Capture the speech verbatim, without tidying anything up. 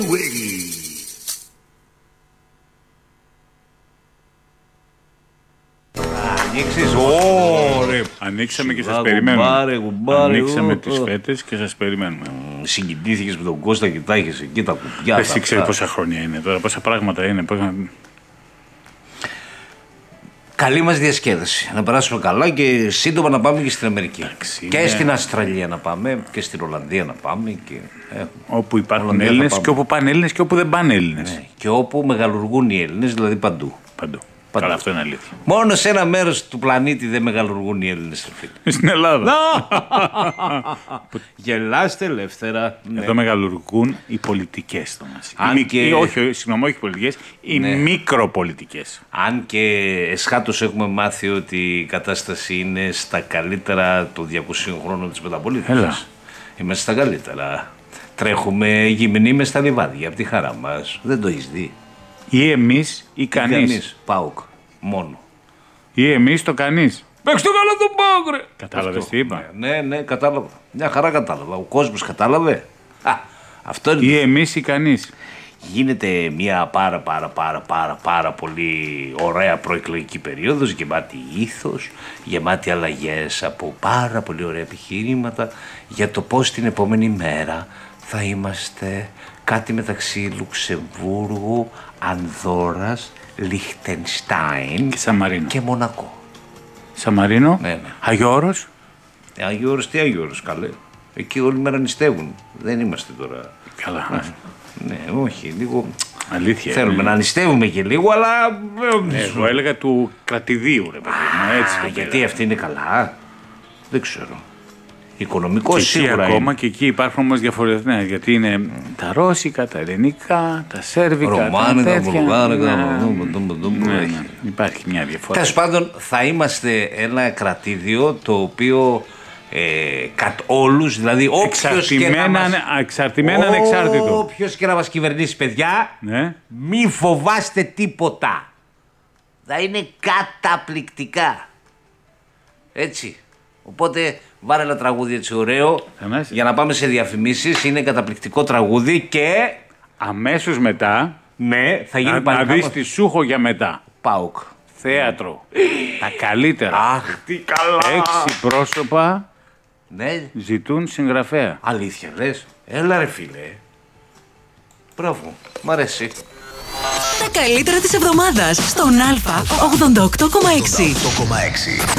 Ανοίξεις, ωραία. Ανοίξαμε και σας περιμένουμε. Κουμπάρε, κουμπάρε, Ανοίξαμε ω, τις ω. πέτες και σας περιμένουμε. Συγκινήθηκες με τον Κώστα και τα έχεις εκεί τα κουμπιά. Εσύ τα ξέρεις αυτά. πόσα χρόνια είναι τώρα, πόσα πράγματα είναι. Πόσα... Καλή μας διασκέδαση. Να περάσουμε καλά και σύντομα να πάμε και στην Αμερική. Εντάξει, και ναι. στην Αυστραλία να πάμε και στην Ολλανδία να πάμε. Και... Ε, Όπου υπάρχουν Ολλανδία θα Έλληνες πάμε. και όπου πάνε Έλληνες και όπου δεν πάνε Έλληνες. ναι. Και όπου μεγαλουργούν οι Έλληνες, δηλαδή παντού. Παντού. Παντού. Καλά, αυτό είναι αλήθεια. Μόνο σε ένα μέρος του πλανήτη δεν μεγαλουργούν οι Έλληνες. Στην Ελλάδα. Γελάστε ελεύθερα. Ναι. Εδώ μεγαλουργούν οι πολιτικές στο μας. Αν Οι μικ- και- ή όχι, συγγνώμη, όχι οι πολιτικές, οι Ναι. μικροπολιτικές. Αν και εσχάτως έχουμε μάθει ότι η κατάσταση είναι στα καλύτερα των διακοσίων χρόνων της μεταπολίτευσης. Έλα. Είμαστε στα καλύτερα. Τρέχουμε γυμνοί μες στα λιβάδια από τη χαρά μας. Δεν το έχεις δει. Ή εμείς ή κανείς. Κανείς. ΠΑΟΚ. Μόνο. Ή εμείς το κανείς. Παίξτε το καλά τον ΠΑΟΚ, ρε. Κατάλαβες Αυτό. τι είπα. Ναι, ναι, ναι, κατάλαβα. Μια χαρά κατάλαβα. Ο κόσμος κατάλαβε. Α, αυτό είναι. Ή εμείς ή κανείς. Γίνεται μια πάρα πάρα πάρα πάρα πάρα πολύ ωραία προεκλογική περίοδος, γεμάτη ήθος, γεμάτη αλλαγές από πάρα πολύ ωραία επιχειρήματα για το πώς την επόμενη μέρα θα είμαστε κάτι μεταξύ Λουξεμβούργου, Ανδόρας, Λιχτενστάιν Και Σαμαρίνο. και Μονακό. Σαμαρίνο. Ναι, ναι. Αγιώρος. Ε, Άγιο Όρος, τι Άγιο Όρος, καλέ. Εκεί όλη μέρα νηστεύουν. Δεν είμαστε τώρα. Καλά. Ναι, όχι, λίγο. Αλήθεια. Θέλουμε είναι. να νηστεύουμε και λίγο, αλλά. Εγώ έλεγα του κρατηδίου, ρε παιδί μου. Έτσι Α, το γιατί πήγα. αυτή είναι καλά. Δεν ξέρω. Οικονομικό Και εκεί σίγουρα ακόμα είναι. και εκεί υπάρχουν όμως διαφορετικά. Ναι, γιατί είναι τα ρώσικα, τα ελληνικά, τα σέρβικα. Ρωμάνικα, τα τέτοια. βουλγάρικα. Ναι, δούμε, δούμε, δούμε, ναι, έχει. ναι. Υπάρχει μια διαφορά. Τέλος πάντων, θα είμαστε ένα κρατήδιο το οποίο ε, κατ' όλους, δηλαδή όποιος και να Εξαρτημένα, μας... εξαρτημένα ανεξάρτητο. Όποιος και να μας κυβερνήσει, παιδιά, Ναι. μη φοβάστε τίποτα. Θα είναι καταπληκτικά. Έτσι. Οπότε βάλε ένα τραγούδι έτσι ωραίο Θανάση. για να πάμε σε διαφημίσεις. Είναι καταπληκτικό τραγούδι και Αμέσως μετά, ναι, θα γίνει να, να πανηγύρι. δεις τι σου έχω για μετά. ΠΑΟΚ. Θέατρο. Τα καλύτερα. Αχ, τι καλά. Έξι πρόσωπα Ναι, ζητούν συγγραφέα. αλήθεια λες. Έλα ρε φίλε. Μπράβο, μ' αρέσει. Τα καλύτερα της εβδομάδας στον Α ογδόντα οκτώ κόμμα έξι.